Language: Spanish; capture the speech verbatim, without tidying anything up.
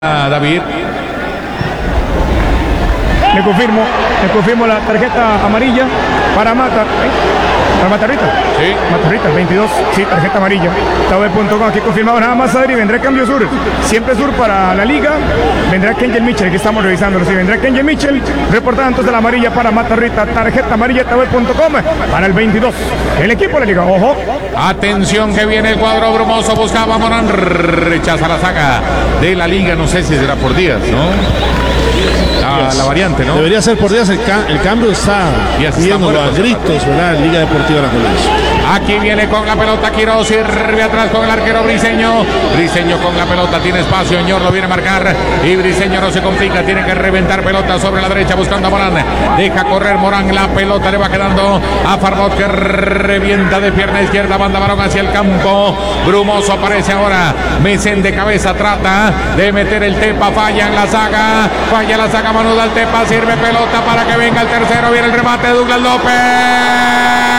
Ah, David. Le confirmo, le confirmo la tarjeta amarilla para Mata. Para Matarrita. Sí. Matarrita, veintidós. Sí, tarjeta amarilla. Taube punto com, aquí confirmado nada más, Adri. Vendrá cambio sur. Siempre sur para la liga. Vendrá Kenji Mitchell, que estamos revisándolo. Sí, vendrá Kenji Mitchell. Reportando entonces la amarilla para Matarrita. Tarjeta amarilla, Taube punto com para el veintidós. El equipo de la liga. Ojo. Atención que viene el cuadro brumoso. Buscaba Morán. Rechaza la saga de la liga. No sé si será por días, ¿no? Ah, la variante, ¿no? Debería ser por días. El, ca el cambio está pidiéndolo a gritos, ¿verdad? Liga Deportiva La Aquí viene con la pelota Quiroz, sirve atrás con el arquero Briseño. Briseño con la pelota, tiene espacio, Ñor lo viene a marcar y Briseño no se complica, tiene que reventar pelota sobre la derecha buscando a Morán. Deja correr Morán, la pelota le va quedando a Farbot que revienta de pierna izquierda, manda balón hacia el campo. Brumoso aparece ahora, Mesén de cabeza, trata de meter el Tepa, falla en la saga, falla la saga, Manuda al Tepa, sirve pelota para que venga el tercero, viene el remate de Douglas López.